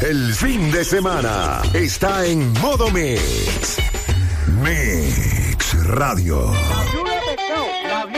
El fin de semana está en modo Mix. Mix Radio. La